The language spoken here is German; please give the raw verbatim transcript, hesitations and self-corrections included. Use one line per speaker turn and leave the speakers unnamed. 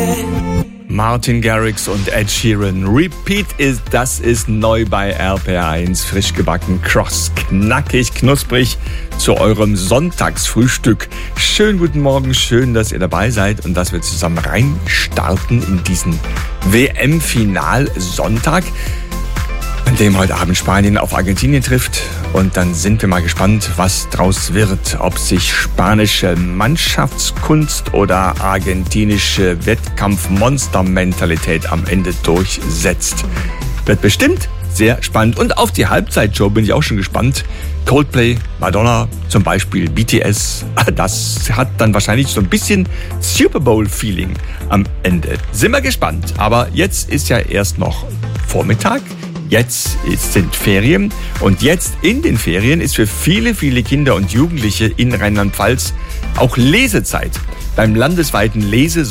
Martin Garrix und Ed Sheeran. Repeat ist, das ist neu bei R P R eins. Frisch gebacken, cross, knackig, knusprig zu eurem Sonntagsfrühstück. Schönen guten Morgen, schön, dass ihr dabei seid und dass wir zusammen reinstarten in diesen W M-Final-Sonntag, an dem heute Abend Spanien auf Argentinien trifft. Und dann sind wir mal gespannt, was draus wird. Ob sich spanische Mannschaftskunst oder argentinische Wettkampf-Monster-Mentalität am Ende durchsetzt. Wird bestimmt sehr spannend. Und auf die Halbzeitshow bin ich auch schon gespannt. Coldplay, Madonna, zum Beispiel B T S. Das hat dann wahrscheinlich so ein bisschen Super Bowl-Feeling am Ende. Sind wir gespannt. Aber jetzt ist ja erst noch Vormittag. Jetzt sind Ferien und jetzt in den Ferien ist für viele, viele Kinder und Jugendliche in Rheinland-Pfalz auch Lesezeit. Beim landesweiten Lese-